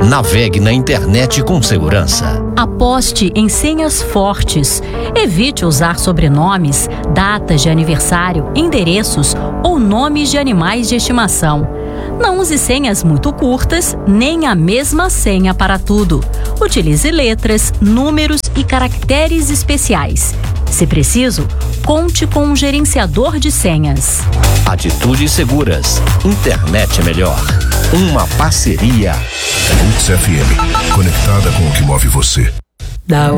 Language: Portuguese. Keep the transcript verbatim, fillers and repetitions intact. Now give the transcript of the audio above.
Navegue na internet com segurança. Aposte em senhas fortes. Evite usar sobrenomes, datas de aniversário, endereços ou nomes de animais de estimação. Não use senhas muito curtas, nem a mesma senha para tudo. Utilize letras, números e caracteres especiais. Se preciso, conte com um gerenciador de senhas. Atitudes seguras. Internet é melhor. Uma parceria. Roots F M, conectada com o que move você. Da